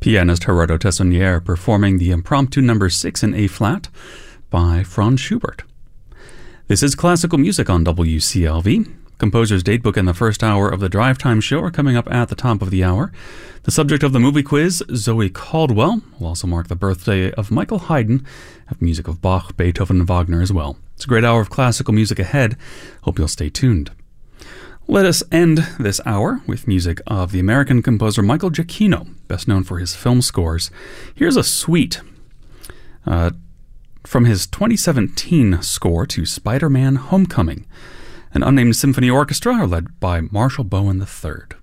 pianist Gerardo Tessonnier performing the Impromptu No. 6 in A-flat by Franz Schubert. This is classical music on WCLV. Composer's Datebook and the first hour of the Drive Time show are coming up at the top of the hour. The subject of the movie quiz, Zoe Caldwell, will also mark the birthday of Michael Haydn, have music of Bach, Beethoven, and Wagner as well. It's a great hour of classical music ahead. Hope you'll stay tuned. Let us end this hour with music of the American composer Michael Giacchino, best known for his film scores. Here's a suite from his 2017 score to Spider-Man Homecoming. An unnamed symphony orchestra led by Marshall Bowen III.